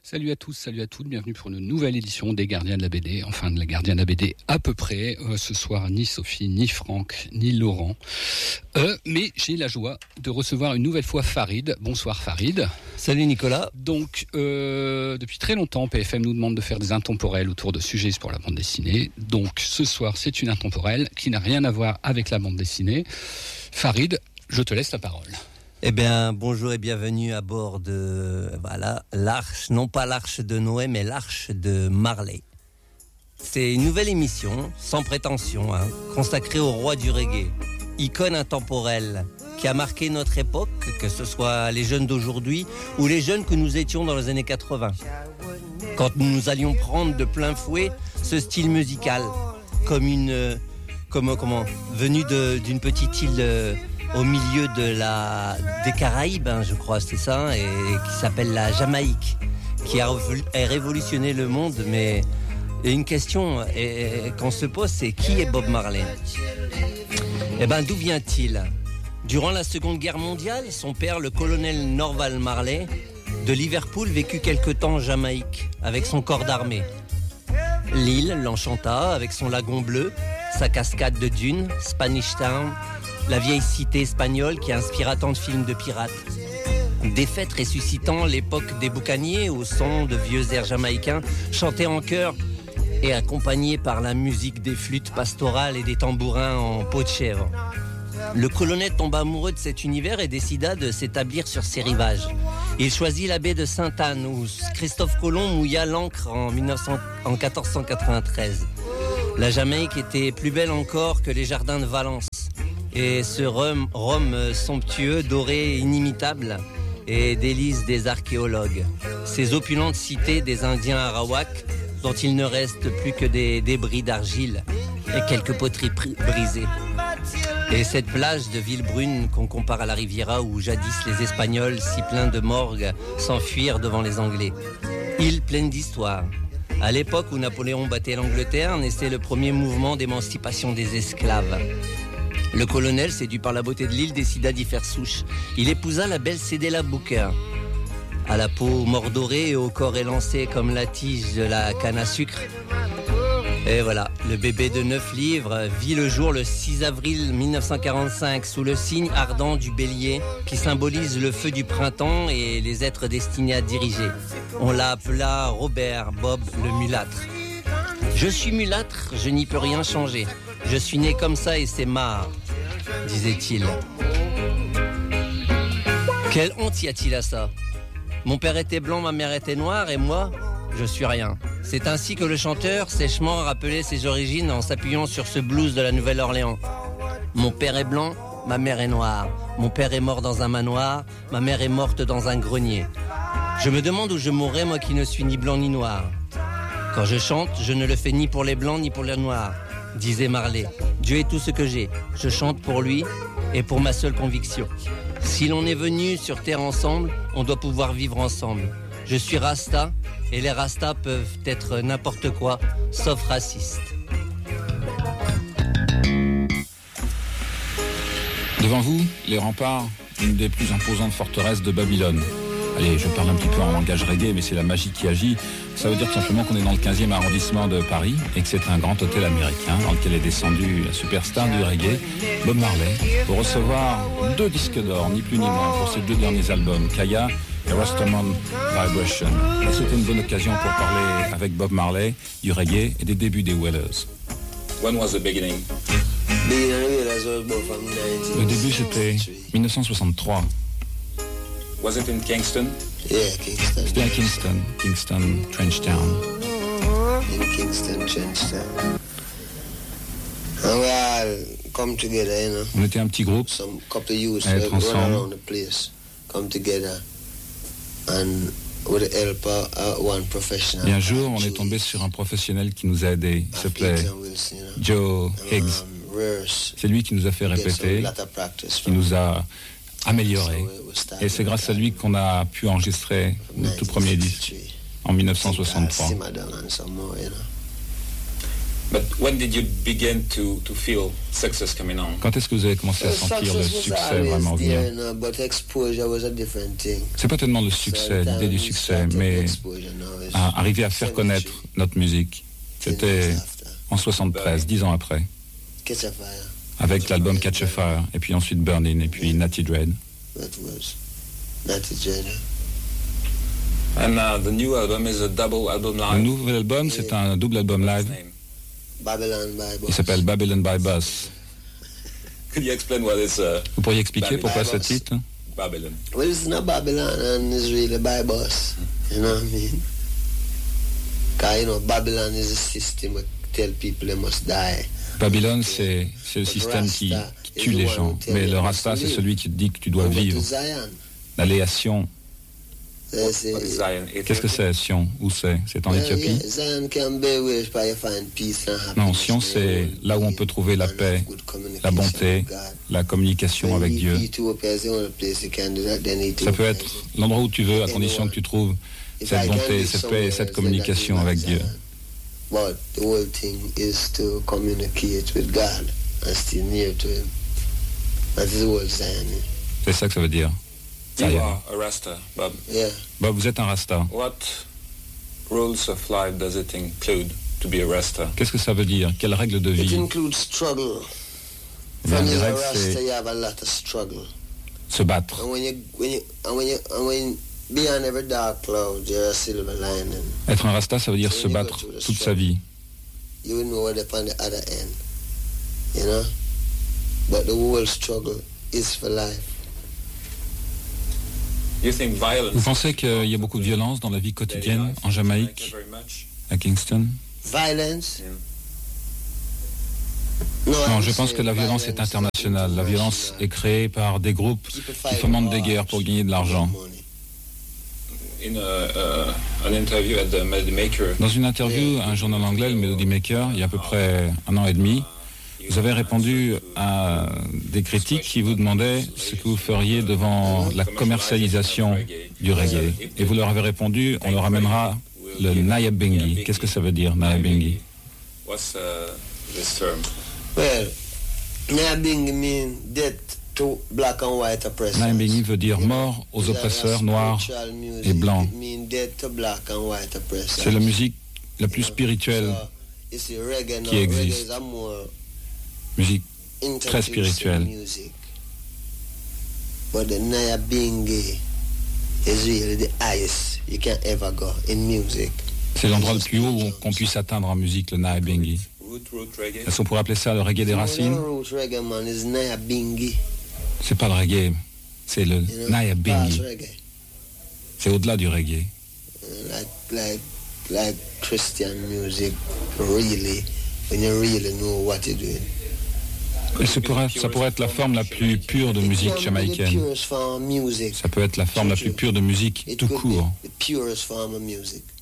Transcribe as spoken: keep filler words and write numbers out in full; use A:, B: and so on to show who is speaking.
A: Salut à tous, salut à toutes, bienvenue pour une nouvelle édition des Gardiens de la B D, enfin de la Gardienne de la B D à peu près. Euh, ce soir, ni Sophie, ni Franck, ni Laurent. Euh, mais j'ai la joie de recevoir une nouvelle fois Farid. Bonsoir Farid.
B: Salut Nicolas.
A: Donc, euh, depuis très longtemps, P F M nous demande de faire des intemporels autour de sujets pour la bande dessinée. Donc, ce soir, c'est une intemporelle qui n'a rien à voir avec la bande dessinée. Farid, je te laisse la parole.
B: Eh bien, bonjour et bienvenue à bord de, voilà, l'arche, non pas l'arche de Noé, mais l'arche de Marley. C'est une nouvelle émission, sans prétention, hein, consacrée au roi du reggae, icône intemporelle, qui a marqué notre époque, que ce soit les jeunes d'aujourd'hui ou les jeunes que nous étions dans les années quatre-vingts. Quand nous allions prendre de plein fouet ce style musical, comme une, comme, comment, venu de, d'une petite île euh, au milieu de la, des Caraïbes, hein, je crois, c'est ça, et qui s'appelle la Jamaïque, qui a, a révolutionné le monde. Mais une question et, et, qu'on se pose, c'est qui est Bob Marley ? Eh ben, d'où vient-il ? Durant la Seconde Guerre mondiale, son père, le colonel Norval Marley, de Liverpool, vécut quelque temps en Jamaïque, avec son corps d'armée. L'île l'enchanta avec son lagon bleu, sa cascade de dunes, Spanish Town, la vieille cité espagnole qui inspira tant de films de pirates. Des fêtes ressuscitant l'époque des boucaniers au son de vieux airs jamaïcains chantés en chœur et accompagnés par la musique des flûtes pastorales et des tambourins en peau de chèvre. Le colonel tomba amoureux de cet univers et décida de s'établir sur ses rivages. Il choisit la baie de Sainte-Anne où Christophe Colomb mouilla l'ancre en, mille neuf cents, en quatorze cent quatre-vingt-treize. La Jamaïque était plus belle encore que les jardins de Valence. Et ce rhum, rhum somptueux, doré, inimitable, et délice des archéologues. Ces opulentes cités des Indiens arawaks, dont il ne reste plus que des débris d'argile et quelques poteries brisées. Et cette plage de Villebrune qu'on compare à la Riviera où jadis les Espagnols, si pleins de morgue, s'enfuirent devant les Anglais. Île pleine d'histoire. À l'époque où Napoléon battait l'Angleterre, naissait le premier mouvement d'émancipation des esclaves. Le colonel, séduit par la beauté de l'île, décida d'y faire souche. Il épousa la belle Cédella Booker. À la peau mordorée et au corps élancé comme la tige de la canne à sucre. Et voilà, le bébé de neuf livres vit le jour le six avril mille neuf cent quarante-cinq sous le signe ardent du bélier qui symbolise le feu du printemps et les êtres destinés à diriger. On l'appela Robert Bob le mulâtre. Je suis mulâtre, je n'y peux rien changer. Je suis né comme ça et c'est marre, disait-il. Quelle honte y a-t-il à ça ? Mon père était blanc, ma mère était noire et moi, je suis rien. C'est ainsi que le chanteur sèchement rappelait ses origines en s'appuyant sur ce blues de la Nouvelle-Orléans. Mon père est blanc, ma mère est noire. Mon père est mort dans un manoir, ma mère est morte dans un grenier. Je me demande où je mourrai, moi qui ne suis ni blanc ni noir. Quand je chante, je ne le fais ni pour les blancs ni pour les noirs, disait Marley. Dieu est tout ce que j'ai. Je chante pour lui et pour ma seule conviction. Si l'on est venu sur terre ensemble, on doit pouvoir vivre ensemble. Je suis Rasta et les Rastas peuvent être n'importe quoi, sauf racistes.
C: Devant vous, les remparts, une des plus imposantes forteresses de Babylone. Allez, je parle un petit peu en langage reggae, mais c'est la magie qui agit. Ça veut dire tout simplement qu'on est dans le quinzième arrondissement de Paris et que c'est un grand hôtel américain dans lequel est descendu la superstar du reggae, Bob Marley, pour recevoir deux disques d'or, ni plus ni moins, pour ses deux derniers albums, Kaya et Rastaman Vibration. Et c'était une bonne occasion pour parler avec Bob Marley du reggae et des débuts des Wailers. When was the beginning? Le début, c'était dix-neuf cent soixante-trois. Was it in Kingston?
D: Yeah, Kingston.
C: C'était à Kingston, Kingston, Trenchtown.
D: In Kingston, Trenchtown. And we all come together, you know.
C: On était un petit groupe
D: Some couple youths
C: à être
D: run
C: ensemble.
D: around the place, come together, and with the help of uh, one professional.
C: Et un jour, on est tombé sur un professionnel qui nous a aidés. Il s'appelait Joe Higgs. C'est lui qui nous a fait répéter, qui nous a amélioré. Et c'est grâce à lui qu'on a pu enregistrer notre tout premier disque en dix-neuf cent soixante-trois. But when did you begin to, to feel success coming on?
A: Quand est-ce que vous avez commencé à sentir le succès vraiment venir? C'est pas tellement le succès, l'idée du succès, mais à arriver à faire connaître notre musique. C'était en soixante-treize, dix ans après, avec l'album Catch a Fire, et puis ensuite Burning, et puis Natty Dread.
C: And uh, the new album is a double album live.
A: Le nouvel album, c'est un double album live. Il s'appelle Babylon by Bus.
C: Could you explain what is, uh,
A: Vous pourriez expliquer pourquoi ce titre?
C: Babylon?
D: Well, it's not Babylon, and it's really by bus. You know what I mean? Because, you know, Babylon is a system that tell people they must die.
A: Babylone, c'est c'est le système qui, qui tue les gens. Mais le Rasta, c'est celui qui te dit que tu dois vivre. L'aller à Sion. Qu'est-ce que c'est, Sion? Où c'est? C'est en Éthiopie? Non, Sion, c'est là où on peut trouver la paix, la bonté, la communication avec Dieu. Ça peut être l'endroit où tu veux, à condition que tu trouves cette bonté, cette paix et cette communication avec Dieu. C'est ça que ça veut dire.
C: You are a Rasta, Bob.
D: Yeah.
A: Bob, vous êtes un Rasta.
C: What rules of life does it include to be a Rasta?
A: Qu'est-ce que ça veut dire? Quelles règles de
D: It
A: vie?
D: includes struggle.
A: Eh bien,
D: When
A: les
D: you're a
A: règles,
D: Rasta,
A: c'est
D: you have a lot of struggle.
A: se battre.
D: And when you, when you, and when you, and when beyond every dark cloud, you're a silver lining.
A: Être un Rasta, ça veut dire se battre toute sa vie.
D: You will know what they're on the other end. You know? But the whole struggle is for life.
C: You think violence?
A: Vous pensez qu'il y a beaucoup de violence dans la vie quotidienne en Jamaïque, à Kingston?
D: Violence?
A: Non, je pense que la violence est internationale. La violence est créée par des groupes qui fomentent des guerres pour gagner de l'argent.
C: In a, uh, an interview at the Melody Maker,
A: Dans une interview à un journal anglais, le Melody Maker, il y a à peu près un an et demi, vous avez répondu à des critiques qui vous demandaient ce que vous feriez devant la commercialisation du reggae. Et vous leur avez répondu, on leur amènera le Nyabinghi. Qu'est-ce que ça veut dire, Nyabinghi?
C: what's uh, this term?
D: Well, Nyabinghi means death to black and white oppressors.
A: Nyabinghi veut dire mort aux oppresseurs noirs et blancs. C'est la musique la plus spirituelle qui existe. Musique très spirituelle.
D: But the Nyabinghi is really the highest you can ever go in music.
A: C'est l'endroit le plus haut qu'on puisse atteindre en musique, le Nyabinghi.
C: Root, root reggae?
A: Est-ce qu'on pourrait appeler ça le reggae des racines?
D: Roots reggae man is Nyabinghi.
A: C'est pas le reggae, c'est le
D: You know,
A: Nyabinghi.
D: past reggae.
A: C'est au-delà du reggae.
D: Uh, Like like like Christian music, really, when you really know what you're doing.
A: Et ce pourrait- ça pourrait être la forme la plus pure de musique
D: It can be the
A: jamaïcaine.
D: purest form of music.
A: Ça peut être la forme la plus pure de musique
D: It
A: tout
D: could be
A: court.
D: the purest form of music.